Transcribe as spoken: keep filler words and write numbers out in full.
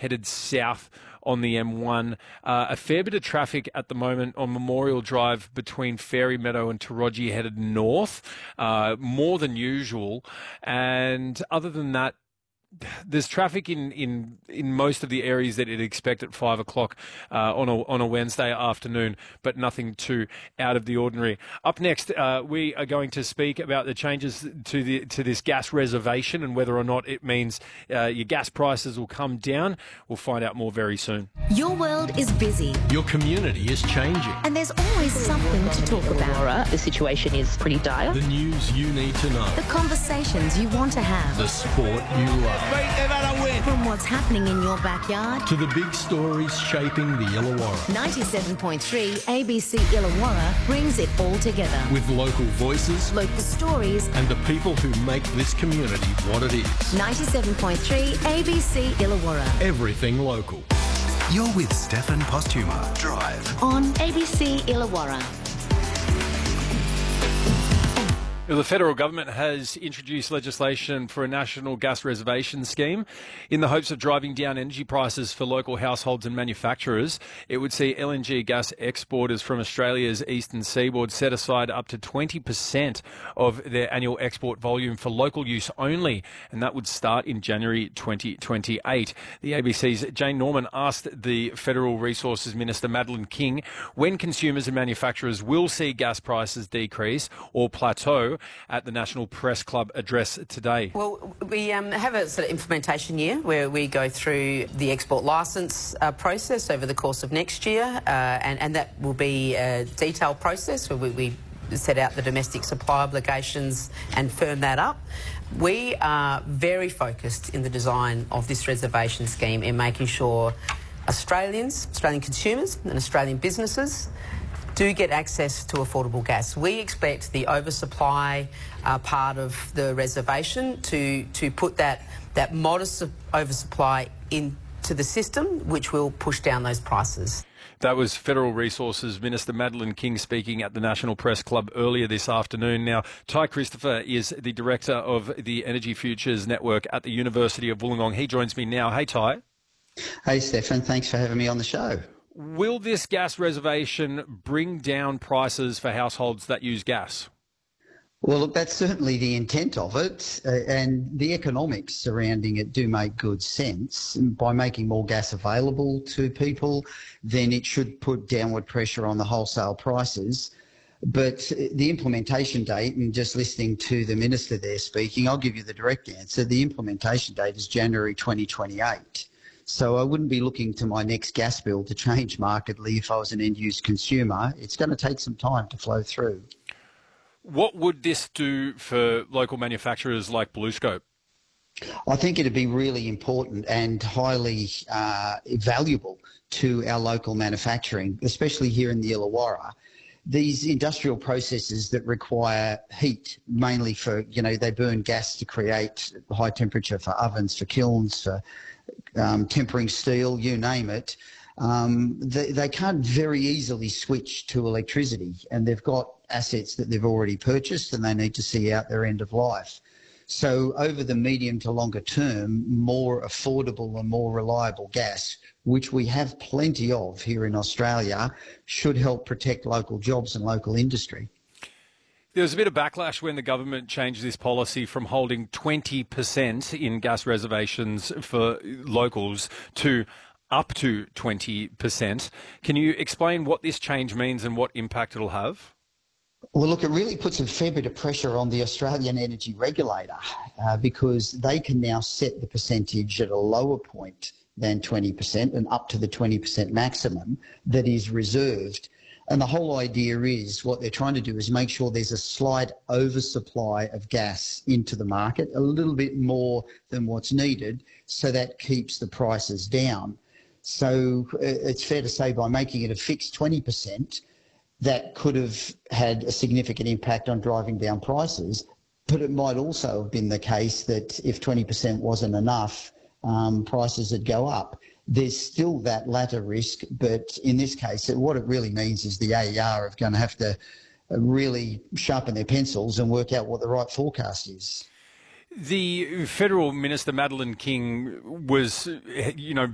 headed south on the M one. Uh, a fair bit of traffic at the moment on Memorial Drive between Fairy Meadow and Taroji headed north, uh, more than usual. And other than that, there's traffic in, in, in most of the areas that you'd expect at five o'clock uh, on a on a Wednesday afternoon, but nothing too out of the ordinary. Up next, uh, we are going to speak about the changes to the to this gas reservation and whether or not it means uh, your gas prices will come down. We'll find out more very soon. Your world is busy. Your community is changing. And there's always something to talk about. The situation is pretty dire. The news you need to know. The conversations you want to have. The sport you love. They've had a win. From what's happening in your backyard to the big stories shaping the Illawarra. ninety-seven point three A B C Illawarra brings it all together. With local voices, local stories, and the people who make this community what it is. ninety-seven point three A B C Illawarra. Everything local. You're with Stefan Postuma. Drive. On A B C Illawarra. The federal government has introduced legislation for a national gas reservation scheme in the hopes of driving down energy prices for local households and manufacturers. It would see L N G gas exporters from Australia's eastern seaboard set aside up to twenty percent of their annual export volume for local use only, and that would start in January twenty twenty-eight. The A B C's Jane Norman asked the Federal Resources Minister, Madeleine King, when consumers and manufacturers will see gas prices decrease or plateau at the National Press Club address today. Well, we um, have a sort of implementation year where we go through the export licence uh, process over the course of next year, uh, and, and that will be a detailed process where we, we set out the domestic supply obligations and firm that up. We are very focused in the design of this reservation scheme in making sure Australians, Australian consumers and Australian businesses do get access to affordable gas. We expect the oversupply uh, part of the reservation to, to put that, that modest oversupply into the system, which will push down those prices. That was Federal Resources Minister Madeleine King speaking at the National Press Club earlier this afternoon. Now, Ty Christopher is the Director of the Energy Futures Network at the University of Wollongong. He joins me now. Hey, Ty. Hey, Stefan. Thanks for having me on the show. Will this gas reservation bring down prices for households that use gas? Well, look, that's certainly the intent of it, uh, and the economics surrounding it do make good sense. By making more gas available to people, then it should put downward pressure on the wholesale prices. But the implementation date, and just listening to the Minister there speaking, I'll give you the direct answer. The implementation date is January twenty twenty-eight. So I wouldn't be looking to my next gas bill to change markedly if I was an end-use consumer. It's going to take some time to flow through. What would this do for local manufacturers like BlueScope? I think it'd be really important and highly uh, valuable to our local manufacturing, especially here in the Illawarra. These industrial processes that require heat, mainly for, you know, they burn gas to create high temperature for ovens, for kilns, for Um, tempering steel, you name it, um, they, they can't very easily switch to electricity, and they've got assets that they've already purchased and they need to see out their end of life. So over the medium to longer term, more affordable and more reliable gas, which we have plenty of here in Australia, should help protect local jobs and local industry. There was a bit of backlash when the government changed this policy from holding twenty percent in gas reservations for locals to up to twenty percent. Can you explain what this change means and what impact it'll have? Well, look, it really puts a fair bit of pressure on the Australian energy regulator uh, because they can now set the percentage at a lower point than twenty percent and up to the twenty percent maximum that is reserved. And the whole idea is what they're trying to do is make sure there's a slight oversupply of gas into the market, a little bit more than what's needed, so that keeps the prices down. So it's fair to say by making it a fixed twenty percent, that could have had a significant impact on driving down prices, but it might also have been the case that if twenty percent wasn't enough, um, prices would go up. There's still that latter risk, but in this case, what it really means is the A E R are going to have to really sharpen their pencils and work out what the right forecast is. The Federal Minister, Madeleine King, was, you know,